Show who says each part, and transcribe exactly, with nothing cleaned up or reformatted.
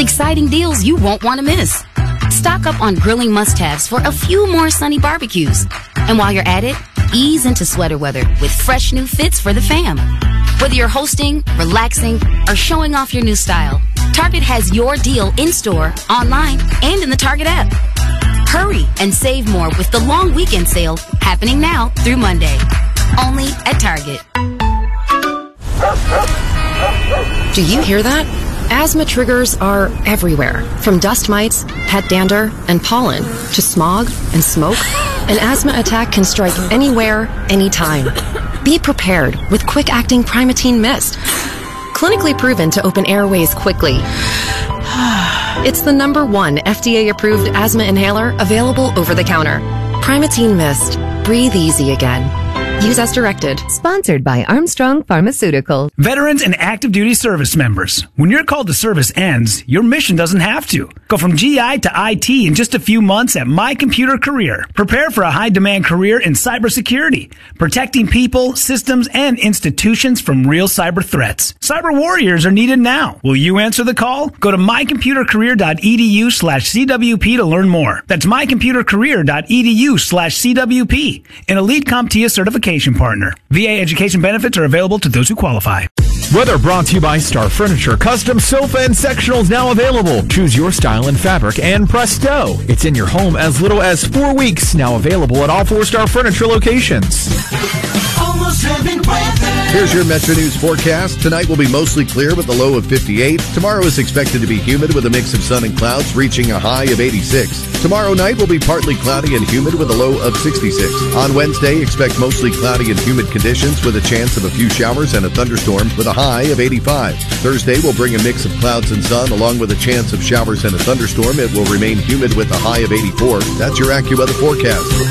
Speaker 1: exciting deals you won't want to miss. Stock up on grilling must-haves for a few more sunny barbecues. And while you're at it, ease into sweater weather with fresh new fits for the fam. Whether you're hosting, relaxing, or showing off your new style, Target has your deal in-store, online, and in the Target app. Hurry and save more with the long weekend sale happening now through Monday. Only at Target.
Speaker 2: Do you hear that? Asthma triggers are everywhere, from dust mites, pet dander, and pollen, to smog and smoke. An asthma attack can strike anywhere, anytime. Be prepared with quick-acting Primatene Mist. Clinically proven to open airways quickly. It's the number one F D A-approved asthma inhaler available over the counter. Primatene Mist. Breathe easy again. Use as directed.
Speaker 3: Sponsored by Armstrong Pharmaceuticals.
Speaker 4: Veterans and active duty service members. When your call to service ends, your mission doesn't have to. Go from G I to I T in just a few months at My Computer Career. Prepare for a high-demand career in cybersecurity, protecting people, systems, and institutions from real cyber threats. Cyber warriors are needed now. Will you answer the call? Go to mycomputercareer.edu slash CWP to learn more. That's mycomputercareer.edu slash CWP. An Elite CompTIA certification partner. V A education benefits are available to those who qualify.
Speaker 5: Weather brought to you by Star Furniture. Custom sofa and sectionals now available. Choose your style and fabric, and presto, it's in your home as little as four weeks. Now available at all four Star Furniture locations.
Speaker 6: Almost heaven weather.
Speaker 7: Here's your Metro News forecast. Tonight will be mostly clear with a low of fifty-eight. Tomorrow is expected to be humid with a mix of sun and clouds, reaching a high of eighty-six. Tomorrow night will be partly cloudy and humid with a low of sixty-six. On Wednesday, expect mostly cloudy and humid conditions with a chance of a few showers and a thunderstorm with a high of eighty-five. Thursday will bring a mix of clouds and sun along with a chance of showers and a thunderstorm. It will remain humid with a high of eighty-four. That's your AccuWeather forecast.